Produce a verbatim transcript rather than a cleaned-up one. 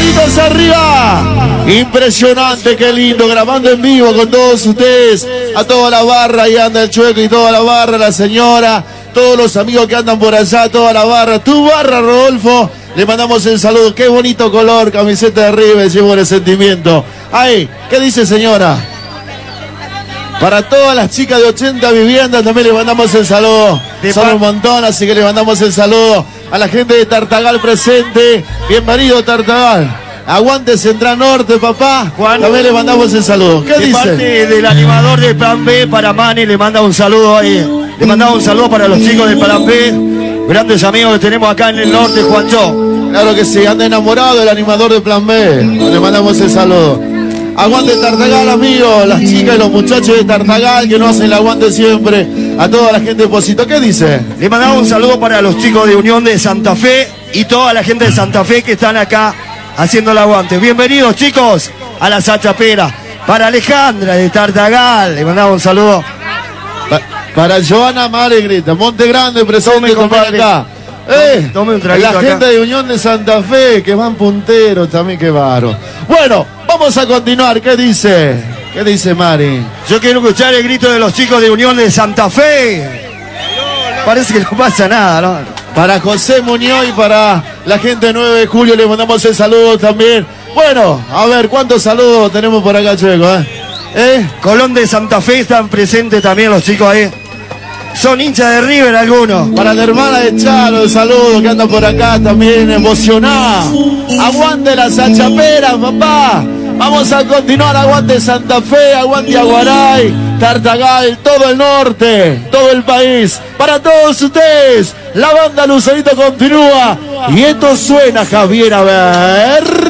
manitos arriba. Impresionante, qué lindo, grabando en vivo con todos ustedes. A toda la barra, ahí anda el Chueco y toda la barra, la señora, todos los amigos que andan por allá, toda la barra. Tu barra, Rodolfo, le mandamos el saludo. Qué bonito color, camiseta de River, llevo el sentimiento. Ay, ¿qué dice señora? Para todas las chicas de ochenta viviendas también le mandamos el saludo. Son un montón, así que le mandamos el saludo a la gente de Tartagal presente. Bienvenido, Tartagal. Aguante Central Norte, papá. Juan, también le mandamos el saludo. ¿Qué de dice? Parte del animador de Plan B para Mani, le manda un saludo ahí. Le mandamos un saludo para los chicos de Plan B. Grandes amigos que tenemos acá en el norte, Juancho. Claro que sí, anda enamorado del animador de Plan B. Le mandamos el saludo. Aguante Tartagal, amigos, las chicas y los muchachos de Tartagal que nos hacen el aguante siempre. A toda la gente de Posito. ¿Qué dice? Le mandamos un saludo para los chicos de Unión de Santa Fe y toda la gente de Santa Fe que están acá haciendo el aguante. Bienvenidos, chicos, a la Sachapera. Para Alejandra de Tartagal, le mandamos un saludo. Pa para Joana Maregrita, Monte Grande presente con acá. Eh, tome un traguito la acá. gente de Unión de Santa Fe, que van punteros también, qué baro. Bueno, vamos a continuar. ¿Qué dice? ¿Qué dice Mari? Yo quiero escuchar el grito de los chicos de Unión de Santa Fe. Parece que no pasa nada, ¿no? Para José Muñoz y para la gente de nueve de julio le mandamos el saludo también. Bueno, a ver, ¿cuántos saludos tenemos por acá, Chueco? ¿Eh? ¿Eh? Colón de Santa Fe están presentes también los chicos ahí. Son hinchas de River algunos. Para la hermana de Charo, el saludo que anda por acá también emocionada. Aguante la Sachapera, papá. Vamos a continuar, aguante Santa Fe, aguante Aguaray, Tartagal, todo el norte, todo el país. Para todos ustedes, la banda Lucerito continúa. Y esto suena, Javier, a ver.